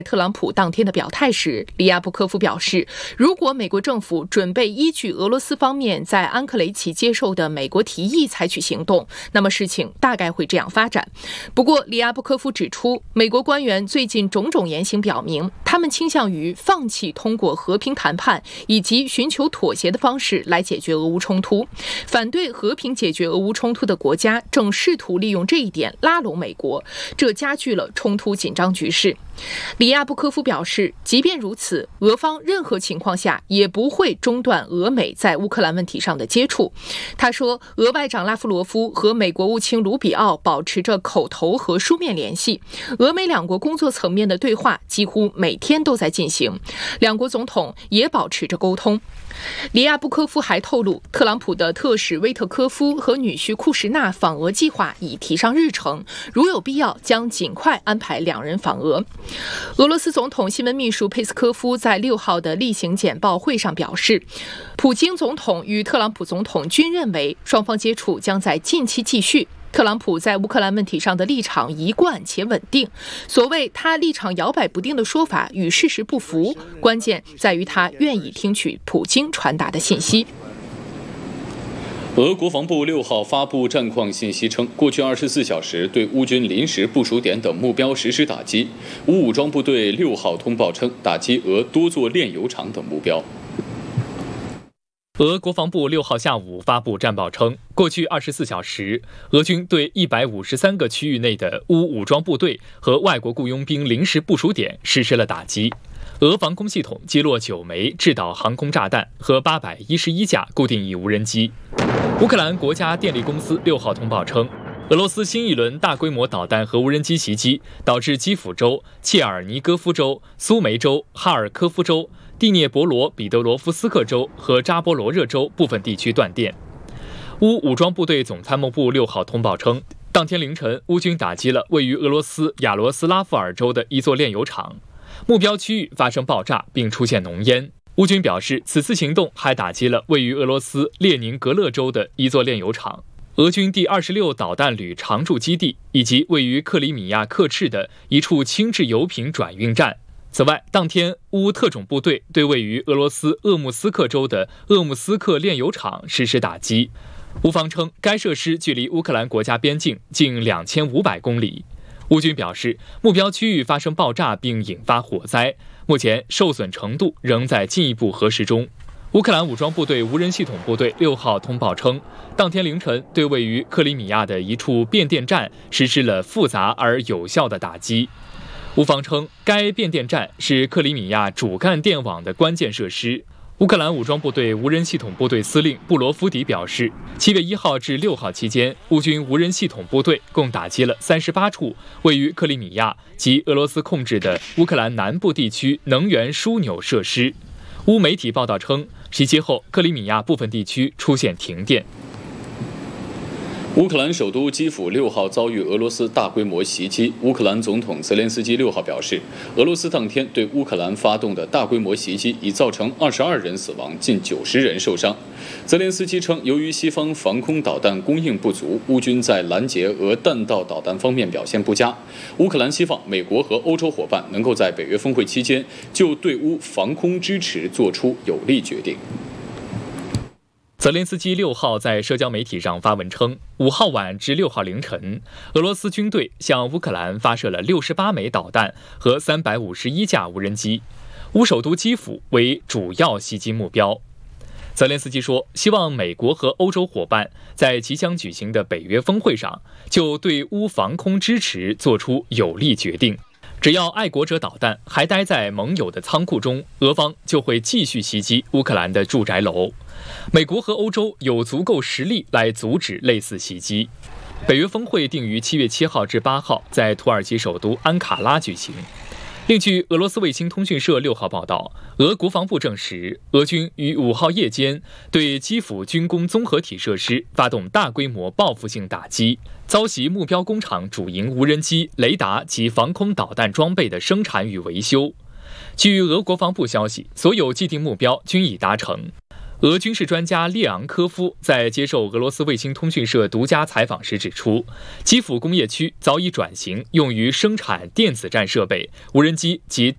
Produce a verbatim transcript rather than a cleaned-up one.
特朗普当天的表态时，里亚布科夫表示，如果美国政府准备依据俄罗斯方面在安克雷奇接受的美国提议采取行动，那么事情大概会这样发展。不过，里亚布科夫指出，美国官员最近种种言行表明，他们倾向于放弃通过和平谈判以及寻求妥协的方式来解决俄乌冲突。反对和平解决俄乌冲突的国家正试图利用这一点拉拢美国，这加剧了冲突紧张局势。里亚布科夫表示，即便如此，俄方任何情况下也不会中断俄美在乌克兰问题上的接触。他说，俄外长拉夫罗夫和美国务卿卢比奥保持着口头和书面联系，俄美两国工作层面的对话几乎每天都在进行，两国总统也保持着沟通。里亚布科夫还透露，特朗普的特使威特科夫和女婿库什纳访俄计划已提上日程，如有必要将尽快安排两人访俄。俄罗斯总统新闻秘书佩斯科夫在六号的例行简报会上表示，普京总统与特朗普总统均认为双方接触将在近期继续。特朗普在乌克兰问题上的立场一贯且稳定，所谓他立场摇摆不定的说法与事实不符，关键在于他愿意听取普京传达的信息。 俄国防部六号发布战况信息称，过去二十四小时对乌军临时部署点等目标实施打击。乌武装部队六号通报称，打击俄多座炼油厂等目标。 俄国防部六号下午发布战报称，过去二十四小时，俄军对一百五十三个区域内的乌武装部队和外国雇佣兵临时部署点实施了打击。俄防空系统击落九枚制导航空炸弹和八百一十一架固定翼无人机。乌克兰国家电力公司六号通报称，俄罗斯新一轮大规模导弹和无人机袭击，导致基辅州、切尔尼戈夫州、苏梅州、哈尔科夫州、蒂涅博罗彼得罗夫斯克州和扎波罗热州部分地区断电。乌武装部队总参谋部六号通报称，当天凌晨，乌军打击了位于俄罗斯亚罗斯拉夫尔州的一座炼油厂，目标区域发生爆炸并出现浓烟。乌军表示，此次行动还打击了位于俄罗斯列宁格勒州的一座炼油厂。俄军第二十六导弹旅常驻基地以及位于克里米亚克赤的一处轻质油品转运站。此外，当天乌特种部队对位于俄罗斯鄂木斯克州的鄂木斯克炼油厂实施打击。乌方称，该设施距离乌克兰国家边境近两千五百公里。乌军表示，目标区域发生爆炸并引发火灾，目前受损程度仍在进一步核实中。乌克兰武装部队无人系统部队六号通报称，当天凌晨对位于克里米亚的一处变电站实施了复杂而有效的打击。乌方称，该变电站是克里米亚主干电网的关键设施。乌克兰武装部队无人系统部队司令布罗夫迪表示，七月一号至六号期间，乌军无人系统部队共打击了三十八处位于克里米亚及俄罗斯控制的乌克兰南部地区能源枢纽设施。乌媒体报道称，袭击后克里米亚部分地区出现停电。 乌克兰首都基辅六号遭遇俄罗斯大规模袭击。乌克兰总统泽连斯基六号表示，俄罗斯当天对乌克兰发动的大规模袭击已造成二十二人死亡，近九十人受伤。泽连斯基称，由于西方防空导弹供应不足，乌军在拦截俄弹道导弹方面表现不佳。乌克兰希望美国和欧洲伙伴能够在北约峰会期间就对乌防空支持做出有力决定。 泽连斯基六号在社交媒体上发文称，五号晚至六号凌晨，俄罗斯军队向乌克兰发射了六十八枚导弹和三百五十一架无人机，乌首都基辅为主要袭击目标。泽连斯基说，希望美国和欧洲伙伴在即将举行的北约峰会上就对乌防空支持做出有力决定。只要爱国者导弹还待在盟友的仓库中，俄方就会继续袭击乌克兰的住宅楼。美国和欧洲有足够实力来阻止类似袭击。北约峰会定于七月七号至八号在土耳其首都安卡拉举行。另据俄罗斯卫星通讯社六号报道，俄国防部证实，俄军于五号夜间对基辅军工综合体设施发动大规模报复性打击，遭袭目标工厂主营无人机、雷达及防空导弹装备的生产与维修。据俄国防部消息，所有既定目标均已达成。俄军事专家列昂科夫在接受俄罗斯卫星通讯社独家采访时指出，基辅工业区早已转型用于生产电子战设备、无人机及